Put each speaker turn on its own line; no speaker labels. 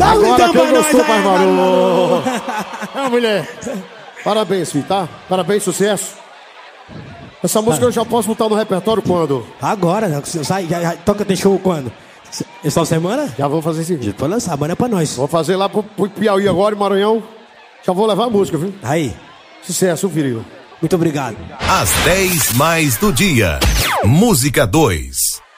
Dá um
Agora
então
quem
pra nós
gostou,
aí,
Pai
Maru.
É, mulher. Parabéns, filho, tá? Parabéns, sucesso. Essa música eu já posso botar no repertório quando?
Agora, sai, já toca, tem show quando? Essa semana?
Já vou fazer esse vídeo.
Pode lançar, a banda é pra nós.
Vou fazer lá pro Piauí agora, Maranhão. Já vou levar a música, viu?
Aí.
Sucesso, filho.
Muito obrigado.
Às 10 mais do dia. Música 2.